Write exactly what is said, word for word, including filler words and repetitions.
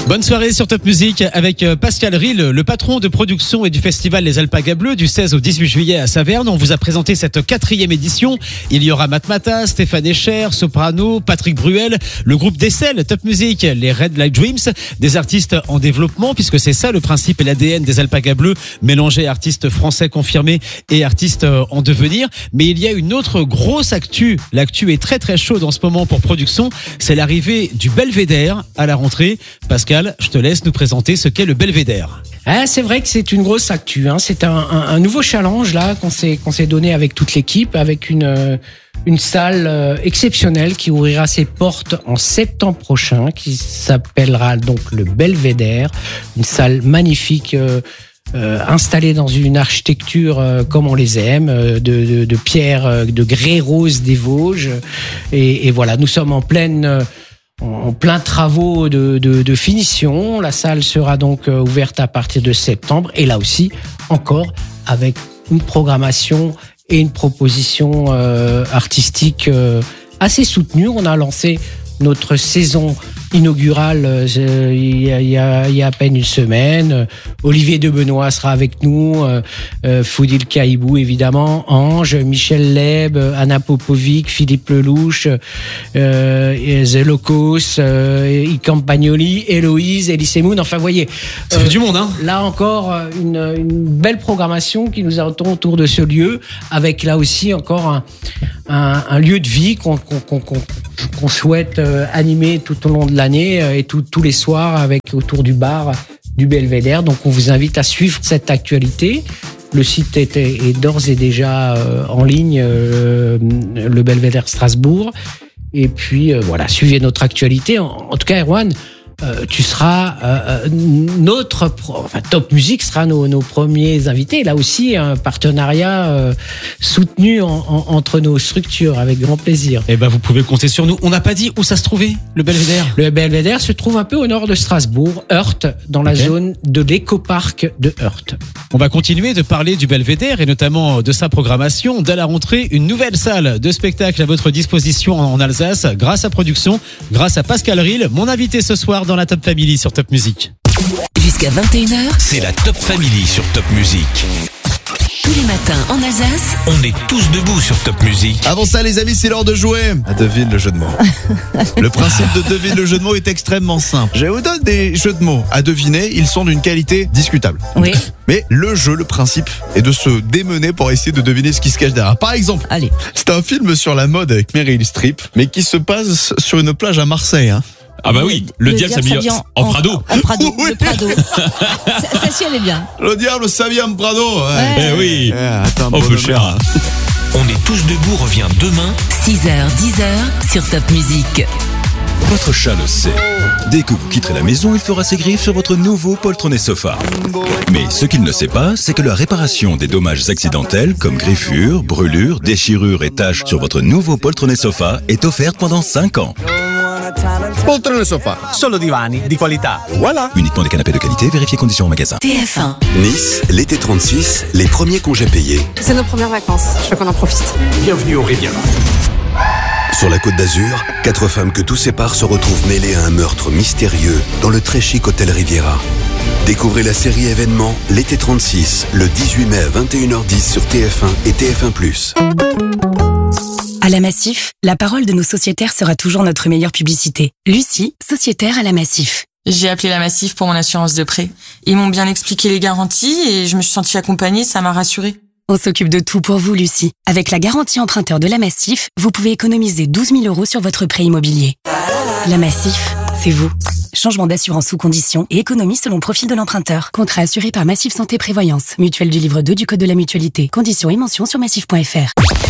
Bonne soirée sur Top Music avec Pascal Rille, le patron de production et du festival Les Alpagas Bleus du seize au dix-huit juillet à Saverne. On vous a présenté cette quatrième édition. Il y aura Matmata, Stéphane Escher, Soprano, Patrick Bruel, le groupe d'Essel, Top Music, les Red Light Dreams, des artistes en développement puisque c'est ça le principe et l'A D N des Alpagas Bleus, mélanger artistes français confirmés et artistes en devenir. Mais il y a une autre grosse actu. L'actu est très très chaude en ce moment pour production. C'est l'arrivée du Belvédère à la rentrée. Pascal, je te laisse nous présenter ce qu'est le Belvédère. Ah, c'est vrai que c'est une grosse actu. Hein. C'est un, un, un nouveau challenge là qu'on s'est qu'on s'est donné avec toute l'équipe, avec une euh, une salle euh, exceptionnelle qui ouvrira ses portes en septembre prochain, qui s'appellera donc le Belvédère, une salle magnifique. Euh, Euh, installé dans une architecture euh, comme on les aime, euh, de, de, de pierre, euh, de grès rose des Vosges. Et, et voilà, nous sommes en pleine, euh, en plein travaux de, de, de finition. La salle sera donc euh, ouverte à partir de septembre. Et là aussi, encore avec une programmation et une proposition euh, artistique euh, assez soutenue. On a lancé notre saison inaugurale euh, il, y a, il, y a, il y a à peine une semaine. Euh, Olivier de Benoît sera avec nous, euh, euh, Foudil Caïbou évidemment, Ange, Michel Leb, Anna Popovic, Philippe Lelouch, euh, The Locos, euh, I Campagnoli, Héloïse, Elise Moon. Enfin, vous voyez, ça fait euh, du monde, hein. Là encore, une, une belle programmation qui nous attend autour de ce lieu, avec là aussi encore un, un, un lieu de vie qu'on, qu'on, qu'on, qu'on, qu'on souhaite euh, animer tout au long de l'année euh, et tout, tous les soirs avec autour du bar du Belvédère. Donc on vous invite à suivre cette actualité. Le site est, est d'ores et déjà euh, en ligne, euh, le Belvédère Strasbourg. Et puis euh, voilà, suivez notre actualité. En, en tout cas, Erwan, euh, tu seras euh, notre, pro, enfin Top Music sera nos, nos premiers invités. Là aussi, un partenariat euh, soutenu en, en, entre nos structures, avec grand plaisir. Eh ben, vous pouvez compter sur nous. On n'a pas dit où ça se trouvait, le Belvédère. Le Belvédère se trouve un peu au nord de Strasbourg, Heurt, dans la okay. zone de l'écoparc de Heurt. On va continuer de parler du Belvédère et notamment de sa programmation. Dès la rentrée, une nouvelle salle de spectacle à votre disposition en Alsace, grâce à Production, grâce à Pascal Rille, mon invité ce soir dans la Top Family sur Top Music. Jusqu'à vingt et une heures, c'est la Top Family sur Top Music. Tous les matins en Alsace, on est tous debout sur Top Music. Avant ça, les amis, c'est l'heure de jouer à Devine le jeu de mots. Le principe de Devine le jeu de mots est extrêmement simple. Je vous donne des jeux de mots à deviner, ils sont d'une qualité discutable. Oui. Mais le jeu, le principe est de se démener pour essayer de deviner ce qui se cache derrière. Par exemple, allez. C'est un film sur la mode avec Meryl Streep, mais qui se passe sur une plage à Marseille, hein. Ah bah oui, le, le diable s'habille en, en, en Prado. En Prado, oui. le Prado. Celle-ci, elle est bien. Le diable s'habille en Prado. Ouais. Ouais. Eh oui. Eh, attends, on peut cher. On est tous debout revient demain. six heures, dix heures sur Top Music. Votre chat le sait. Dès que vous quitterez la maison, il fera ses griffes sur votre nouveau poltronné sofa. Mais ce qu'il ne sait pas, c'est que la réparation des dommages accidentels, comme griffures, brûlures, déchirures et taches sur votre nouveau poltronné sofa, est offerte pendant cinq ans. Poltrone sofa. Solo divani di qualità. Voilà. Uniquement des canapés de qualité, vérifiez conditions au magasin. T F un. Nice, l'été trente-six, les premiers congés payés. C'est nos premières vacances, je veux qu'on en profite. Bienvenue au Riviera. Sur la Côte d'Azur, quatre femmes que tout sépare se retrouvent mêlées à un meurtre mystérieux dans le très chic hôtel Riviera. Découvrez la série événement L'été trente-six, le dix-huit mai à vingt et une heures dix sur T F un et T F un plus. À la Massif, la parole de nos sociétaires sera toujours notre meilleure publicité. Lucie, sociétaire à la Massif. J'ai appelé la Massif pour mon assurance de prêt. Ils m'ont bien expliqué les garanties et je me suis sentie accompagnée, ça m'a rassurée. On s'occupe de tout pour vous, Lucie. Avec la garantie emprunteur de la Massif, vous pouvez économiser douze mille euros sur votre prêt immobilier. La Massif, c'est vous. Changement d'assurance sous conditions et économie selon profil de l'emprunteur. Contrat assuré par Massif Santé Prévoyance. Mutuelle du livre deux du Code de la Mutualité. Conditions et mentions sur massif point f r.